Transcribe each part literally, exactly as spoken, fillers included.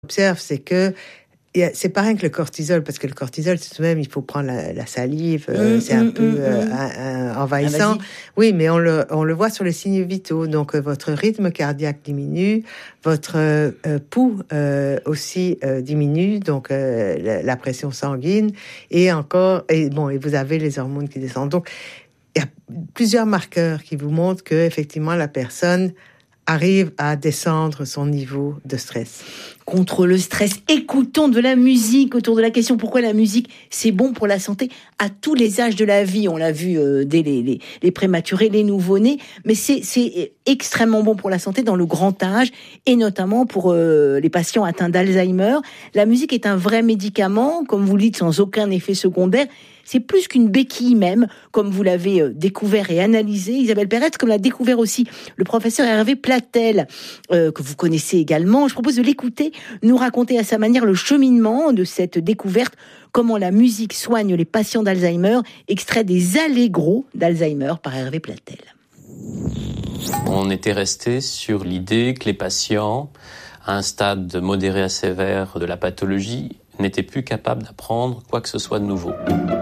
observe, c'est que c'est pas rien que le cortisol, parce que le cortisol, c'est tout de même, il faut prendre la, la salive, euh, mmh, c'est un mmh, peu euh, mmh. un, un, envahissant. Ah, oui, mais on le, on le voit sur les signes vitaux. Donc, euh, votre rythme cardiaque diminue, votre euh, pouls euh, aussi euh, diminue, donc euh, la, la pression sanguine, et encore, et bon, et vous avez les hormones qui descendent. Donc, il y a plusieurs marqueurs qui vous montrent que effectivement la personne arrive à descendre son niveau de stress. Contre le stress, écoutons de la musique autour de la question pourquoi la musique c'est bon pour la santé à tous les âges de la vie. On l'a vu euh, dès les, les, les prématurés, les nouveau-nés, mais c'est, c'est extrêmement bon pour la santé dans le grand âge et notamment pour euh, les patients atteints d'Alzheimer. La musique est un vrai médicament, comme vous le dites, sans aucun effet secondaire. C'est plus qu'une béquille même, comme vous l'avez découvert et analysé, Isabelle Perrette, comme l'a découvert aussi le professeur Hervé Platel, euh, que vous connaissez également. Je propose de l'écouter, nous raconter à sa manière le cheminement de cette découverte, comment la musique soigne les patients d'Alzheimer, extrait des Allegro d'Alzheimer par Hervé Platel. On était resté sur l'idée que les patients, à un stade modéré à sévère de la pathologie, n'étaient plus capables d'apprendre quoi que ce soit de nouveau.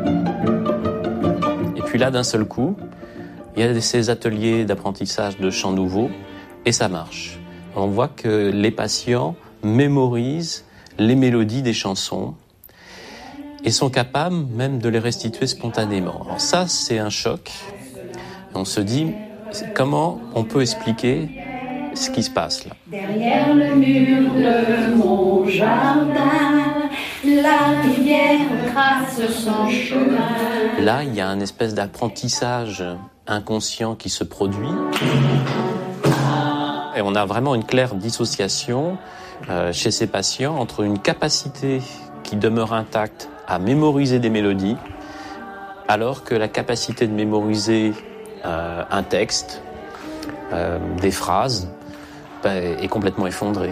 Et puis là, d'un seul coup, il y a ces ateliers d'apprentissage de chants nouveaux, et ça marche. On voit que les patients mémorisent les mélodies des chansons et sont capables même de les restituer spontanément. Alors ça, c'est un choc. On se dit, comment on peut expliquer ce qui se passe là? Derrière le mur de mon jardin, la rivière trace son chemin. Là, il y a une espèce d'apprentissage inconscient qui se produit. Et on a vraiment une claire dissociation euh, chez ces patients entre une capacité qui demeure intacte à mémoriser des mélodies, alors que la capacité de mémoriser euh, un texte, euh, des phrases, bah, est complètement effondrée.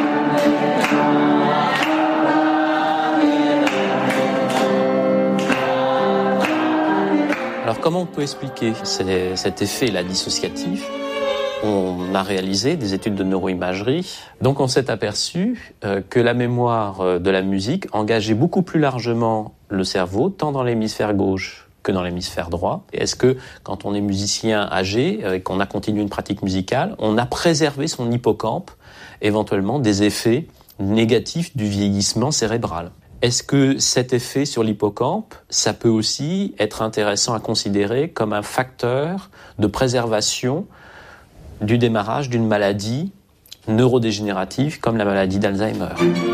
Alors comment on peut expliquer cet effet-là dissociatif? On a réalisé des études de neuroimagerie, donc on s'est aperçu euh, que la mémoire de la musique engageait beaucoup plus largement le cerveau, tant dans l'hémisphère gauche que dans l'hémisphère droit. Et est-ce que quand on est musicien âgé euh, et qu'on a continué une pratique musicale, on a préservé son hippocampe, éventuellement des effets négatifs du vieillissement cérébral? Est-ce que cet effet sur l'hippocampe, ça peut aussi être intéressant à considérer comme un facteur de préservation du démarrage d'une maladie neurodégénérative comme la maladie d'Alzheimer?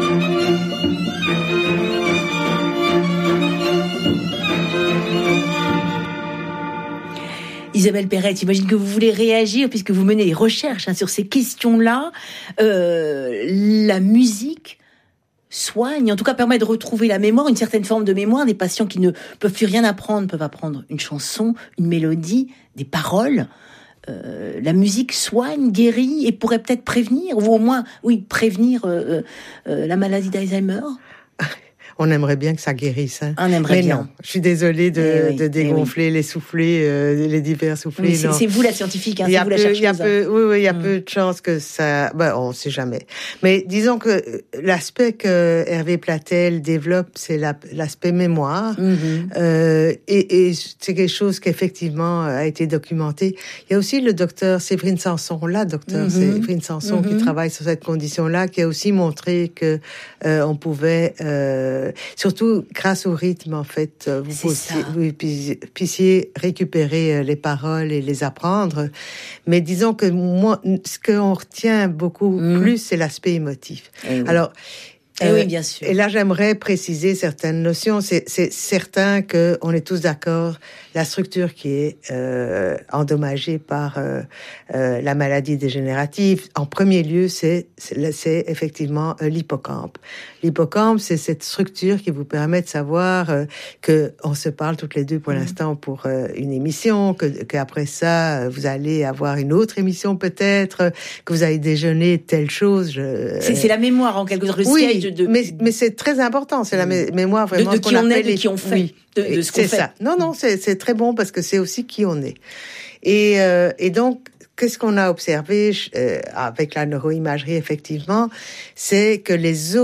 Isabelle Perrette, j'imagine que vous voulez réagir puisque vous menez des recherches hein, sur ces questions-là. Euh, la musique soigne, en tout cas permet de retrouver la mémoire, une certaine forme de mémoire. Des patients qui ne peuvent plus rien apprendre peuvent apprendre une chanson, une mélodie, des paroles. Euh, la musique soigne, guérit et pourrait peut-être prévenir, ou au moins, oui, prévenir euh, euh, la maladie d'Alzheimer. On aimerait bien que ça guérisse. Hein. On aimerait Mais bien. non, je suis désolée de, oui, de dégonfler oui. les soufflets, euh, les divers soufflets. Oui, c'est, c'est vous la scientifique, hein, c'est vous peu, la chercheuse. Il y a peu, oui, oui, il y a mm. peu de chances que ça... Ben, on ne sait jamais. Mais disons que l'aspect que Hervé Platel développe, c'est la, l'aspect mémoire. Mm-hmm. Euh, et, et c'est quelque chose qui, effectivement, a été documenté. Il y a aussi le docteur Séverine Sanson, la docteur mm-hmm. Séverine Sanson, mm-hmm. qui travaille sur cette condition-là, qui a aussi montré que euh, on pouvait... Euh, surtout grâce au rythme, en fait, vous, puissiez, vous puissiez récupérer les paroles et les apprendre. Mais disons que moi, ce qu'on retient beaucoup mmh. plus, c'est l'aspect émotif. Et oui. Alors, et euh, oui, bien sûr. Et là, j'aimerais préciser certaines notions. C'est, c'est certain que on est tous d'accord. La structure qui est euh, endommagée par euh, euh, la maladie dégénérative, en premier lieu, c'est, c'est, c'est effectivement euh, l'hippocampe. L'hippocampe, c'est cette structure qui vous permet de savoir euh, que on se parle toutes les deux pour mmh. l'instant pour euh, une émission, que qu'après ça, vous allez avoir une autre émission peut-être, que vous allez déjeuner telle chose. Je, c'est, c'est la mémoire en quelque sorte. Le oui, siège de... mais mais c'est très important. C'est la mé- mémoire vraiment de, de qu'on qui on appelle est, de qui on fait. Oui. De, de ce qu'on c'est fait. ça. Non, non, c'est, c'est très bon parce que c'est aussi qui on est. Et, euh, et donc, qu'est-ce qu'on a observé euh, avec la neuroimagerie, effectivement, c'est que les